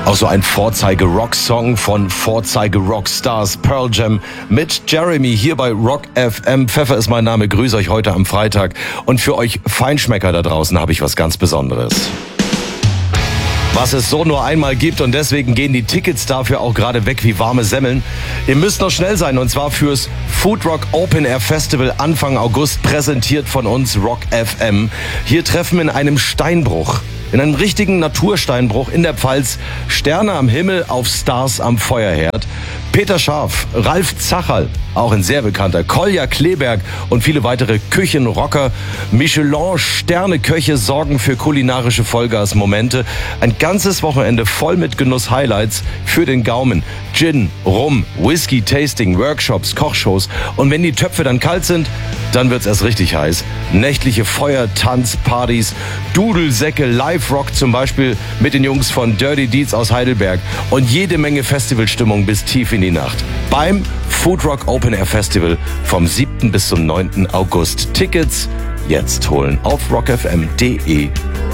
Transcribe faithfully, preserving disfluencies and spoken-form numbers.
Auch so ein Vorzeige-Rock-Song von Vorzeige-Rockstars Pearl Jam mit Jeremy hier bei Rock F M. Pfeffer ist mein Name, grüße euch heute am Freitag. Und für euch Feinschmecker da draußen habe ich was ganz Besonderes, was es so nur einmal gibt, und deswegen gehen die Tickets dafür auch gerade weg wie warme Semmeln. Ihr müsst noch schnell sein, und zwar fürs Food Rock Open Air Festival Anfang August, präsentiert von uns Rock F M. Hier treffen in einem Steinbruch, in einem richtigen Natursteinbruch in der Pfalz, Sterne am Himmel auf Stars am Feuerherd. Peter Scharf, Ralf Zacherl, auch ein sehr bekannter, Kolja Kleberg und viele weitere Küchenrocker, Michelin-Sterne-Köche sorgen für kulinarische Vollgasmomente. Ein ganzes Wochenende voll mit Genuss-Highlights für den Gaumen. Gin, Rum, Whisky-Tasting, Workshops, Kochshows. Und wenn die Töpfe dann kalt sind, dann wird's erst richtig heiß. Nächtliche Feuer-, Tanzpartys, Dudelsäcke, Live-Rock zum Beispiel mit den Jungs von Dirty Deeds aus Heidelberg und jede Menge Festivalstimmung bis tief in die Nacht. Beim Food Rock Open Air Festival vom siebten bis zum neunten August. Tickets jetzt holen auf rock f m punkt d e.